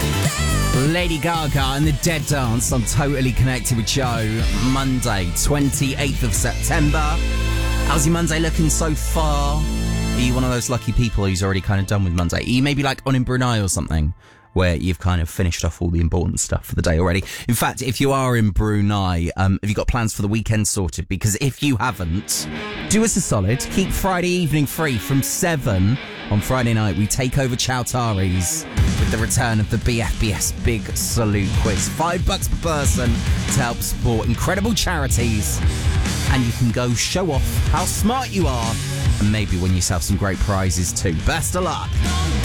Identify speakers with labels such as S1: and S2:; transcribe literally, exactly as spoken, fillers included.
S1: Lady Gaga and the Dead Dance on Totally Connected with Joe. Monday, twenty-eighth of September. How's your Monday looking so far? Are you one of those lucky people who's already kind of done with Monday? Are you maybe like on in Brunei or something, where you've kind of finished off all the important stuff for the day already? In fact, if you are in Brunei, um, have you got plans for the weekend sorted? Because if you haven't, do us a solid. Keep Friday evening free from seven on Friday night. We take over Chowtaris with the return of the B F B S Big Salute Quiz. Five bucks per person to help support incredible charities. And you can go show off how smart you are and maybe win yourself some great prizes too. Best of luck.